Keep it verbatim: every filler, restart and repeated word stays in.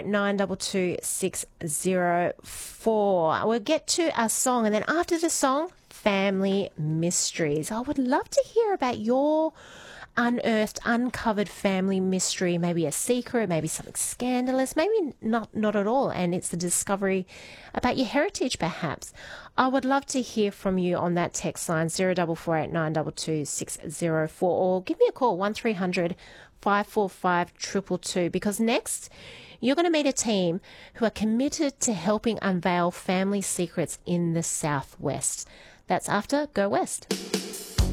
nine two two six zero four. We'll get to our song, and then after the song, family mysteries. I would love to hear about your unearthed, uncovered family mystery, maybe a secret, maybe something scandalous, maybe not not at all, and it's the discovery about your heritage perhaps. I would love to hear from you on that text line zero four four eight nine two two six zero four, or give me a call one three hundred five four five two two two, because next you're going to meet a team who are committed to helping unveil family secrets in the Southwest. That's after Go West.